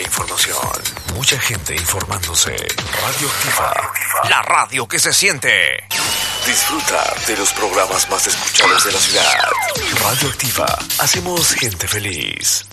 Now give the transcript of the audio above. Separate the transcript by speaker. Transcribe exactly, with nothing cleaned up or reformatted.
Speaker 1: información. Mucha gente informándose. Radioactiva. La radio que se siente. Disfruta de los programas más escuchados de la ciudad. Radioactiva. Hacemos gente feliz.